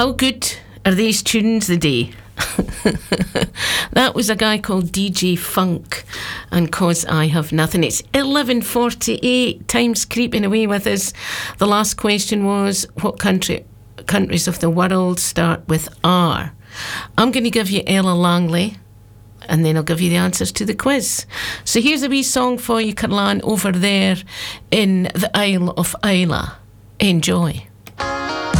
How good are these tunes the day? That was a guy called DJ Funk and Cause I Have Nothing. It's 11:48. Time's creeping away with us. The last question was, what countries of the world start with R? I'm going to give you Ella Langley, and then I'll give you the answers to the quiz. So here's a wee song for you, Carlan, over there in the Isle of Islay. Enjoy.